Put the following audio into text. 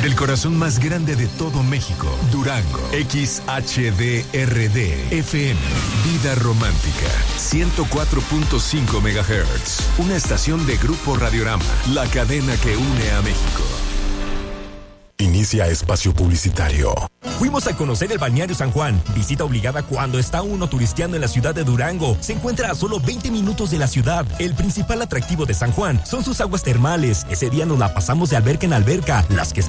Del corazón más grande de todo México, Durango. XHDRD FM. Vida Romántica. 104.5 MHz. Una estación de Grupo Radiorama. La cadena que une a México. Inicia espacio publicitario. Fuimos a conocer el balneario San Juan. Visita obligada cuando está uno turisteando en la ciudad de Durango. Se encuentra a solo 20 minutos de la ciudad. El principal atractivo de San Juan son sus aguas termales. Ese día nos la pasamos de alberca en alberca. Las que